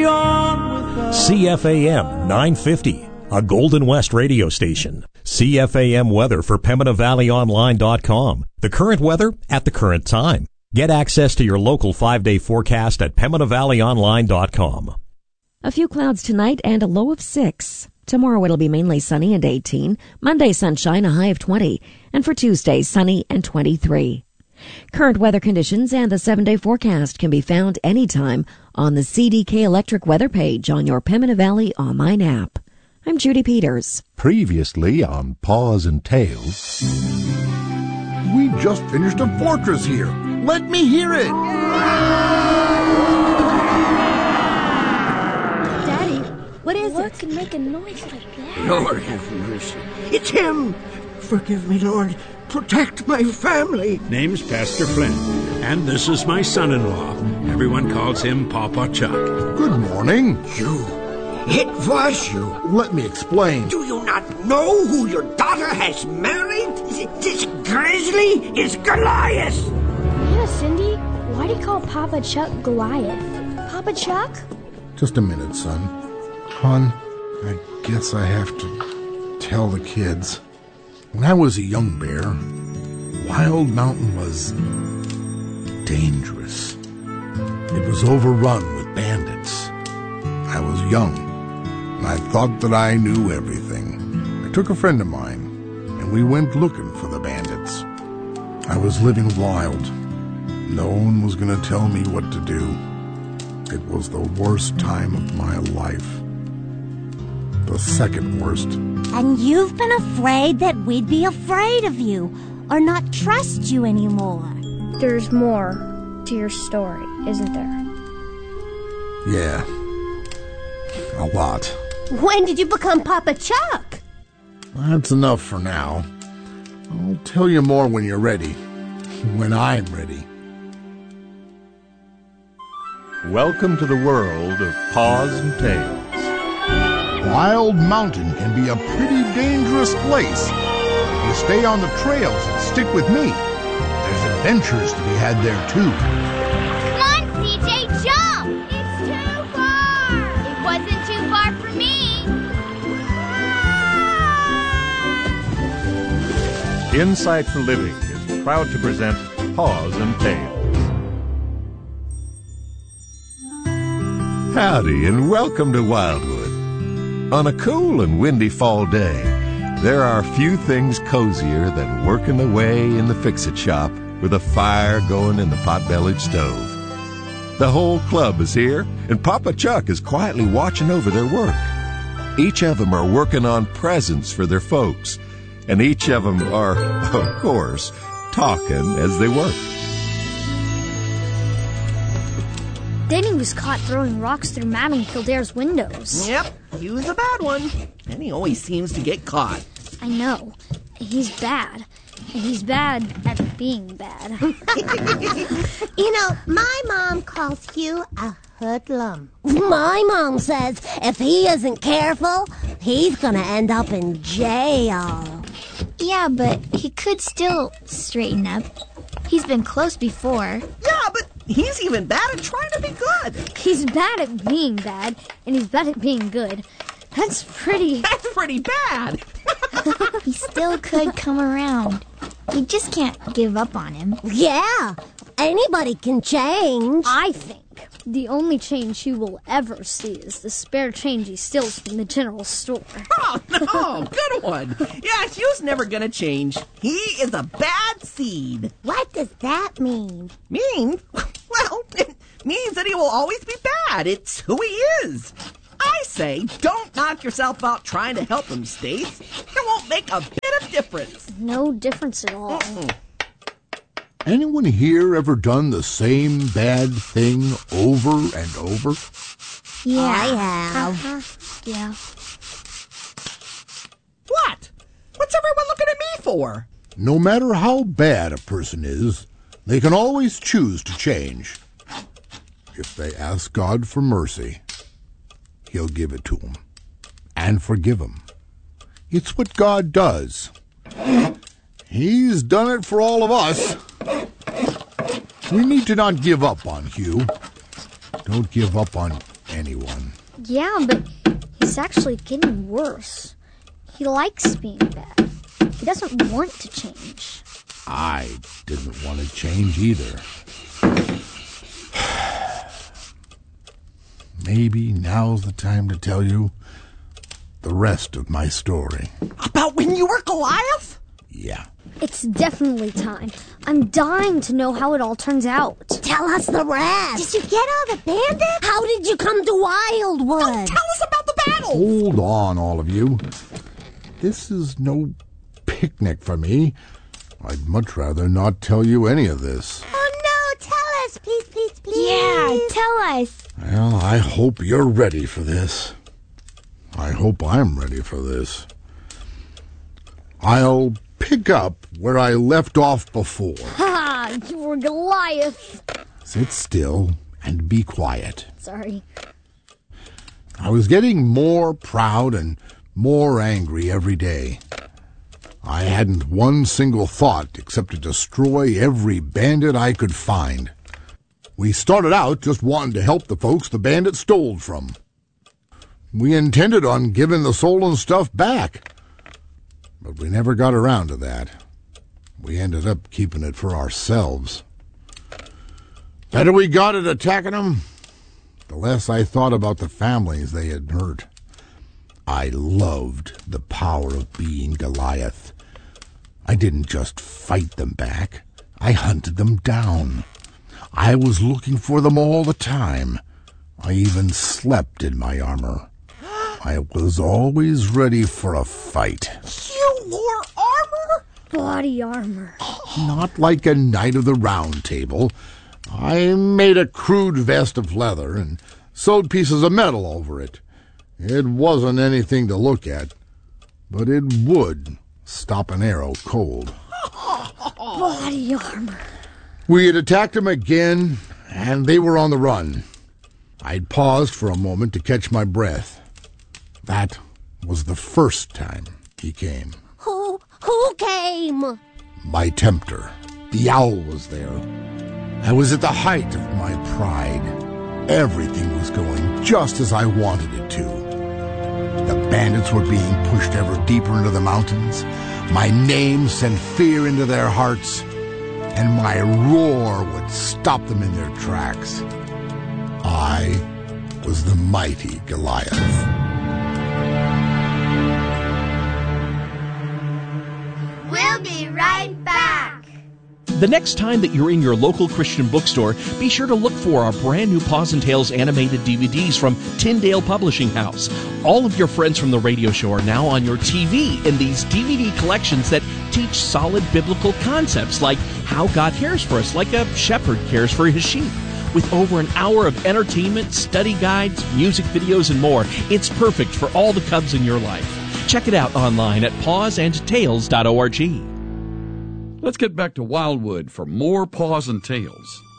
carry on with us. CFAM 950, a Golden West radio station. CFAM weather for PembinaValleyOnline.com. The current weather at the current time. Get access to your local 5-day forecast at PembinaValleyOnline.com. A few clouds tonight and a low of 6. Tomorrow it'll be mainly sunny and 18. Monday sunshine, a high of 20. And for Tuesday, sunny and 23. Current weather conditions and the 7-day forecast can be found anytime on the CDK Electric weather page on your Pembina Valley online app. I'm Judy Peters. Previously on Paws and Tails. We just finished a fortress here. Let me hear it. Daddy, what is what it? could make a noise like that? Lord have mercy. It's him. Forgive me, Lord. Protect my family. Name's Pastor Flynn, and this is my son-in-law. Everyone calls him Papa Chuck. Good morning. You. It was you. Let me explain. Do you not know who your daughter has married? This grizzly is Goliath. Yeah, Cindy. Why do you call Papa Chuck Goliath? Papa Chuck? Just a minute, son. Hon, I guess I have to tell the kids. When I was a young bear, Wild Mountain was dangerous. It was overrun with bandits. I was young, and I thought that I knew everything. I took a friend of mine, and we went looking for the bandits. I was living wild. No one was going to tell me what to do. It was the worst time of my life. The second worst. And you've been afraid that we'd be afraid of you or not trust you anymore. There's more to your story, isn't there? Yeah. A lot. When did you become Papa Chuck? That's enough for now. I'll tell you more when you're ready. When I'm ready. Welcome to the world of Paws and Tails. Wild Mountain can be a pretty dangerous place. If you stay on the trails and stick with me, there's adventures to be had there too. Come on, CJ, jump! It's too far! It wasn't too far for me! Insight for Living is proud to present Paws and Tails. Howdy and welcome to Wildwood. On a cool and windy fall day, there are few things cozier than working away in the fix-it shop with a fire going in the pot-bellied stove. The whole club is here, and Papa Chuck is quietly watching over their work. Each of them are working on presents for their folks, and each of them are, of course, talking as they work. Danny was caught throwing rocks through Madame Kildare's windows. Yep, he was a bad one. And he always seems to get caught. I know. He's bad. And he's bad at being bad. You know, my mom calls Hugh a hoodlum. My mom says if he isn't careful, he's gonna end up in jail. Yeah, but he could still straighten up. He's been close before. Yeah, but he's even bad at trying to be good. He's bad at being bad, and he's bad at being good. That's pretty bad. He still could come around. You just can't give up on him. Yeah, anybody can change. I think the only change he will ever see is the spare change he steals from the general store. Oh, no, good one. Yeah, Hugh's never gonna change. He is a bad seed. What does that mean? Mean? Well, it means that he will always be bad. It's who he is. I say, don't knock yourself out trying to help him, Stace. It won't make a bit of difference. No difference at all. Anyone here ever done the same bad thing over and over? Yeah, I have. Yeah. What? What's everyone looking at me for? No matter how bad a person is, they can always choose to change. If they ask God for mercy, He'll give it to them and forgive them. It's what God does. He's done it for all of us. We need to not give up on Hugh. Don't give up on anyone. Yeah, but he's actually getting worse. He likes being bad. He doesn't want to change. I didn't want to change either. Maybe now's the time to tell you the rest of my story. About when you were Goliath? Yeah. It's definitely time. I'm dying to know how it all turns out. Tell us the rest. Did you get all the bandits? How did you come to Wildwood? Don't tell us about the battle! Hold on, all of you. This is no picnic for me. I'd much rather not tell you any of this. Oh, no, tell us, please, please, please. Yeah, tell us. Well, I hope you're ready for this. I hope I'm ready for this. I'll pick up where I left off before. Ha! You were Goliath. Sit still and be quiet. Sorry. I was getting more proud and more angry every day. I hadn't one single thought except to destroy every bandit I could find. We started out just wanting to help the folks the bandits stole from. We intended on giving the stolen stuff back, but we never got around to that. We ended up keeping it for ourselves. Better we got at attacking them, the less I thought about the families they had hurt. I loved the power of being Goliath. I didn't just fight them back. I hunted them down. I was looking for them all the time. I even slept in my armor. I was always ready for a fight. You wore armor? Body armor. Not like a knight of the round table. I made a crude vest of leather and sewed pieces of metal over it. It wasn't anything to look at, but it would stop an arrow cold. Body armor. We had attacked them again, and they were on the run. I'd paused for a moment to catch my breath. That was the first time he came. Who came? My tempter. The owl was there. I was at the height of my pride. Everything was going just as I wanted it to. The bandits were being pushed ever deeper into the mountains. My name sent fear into their hearts, and my roar would stop them in their tracks. I was the mighty Goliath. We'll be right back. The next time that you're in your local Christian bookstore, be sure to look for our brand new Paws and Tales animated DVDs from Tyndale Publishing House. All of your friends from the radio show are now on your TV in these DVD collections that teach solid biblical concepts like how God cares for us, like a shepherd cares for his sheep. With over an hour of entertainment, study guides, music videos, and more, it's perfect for all the cubs in your life. Check it out online at pawsandtales.org. Let's get back to Wildwood for more Paws and Tales.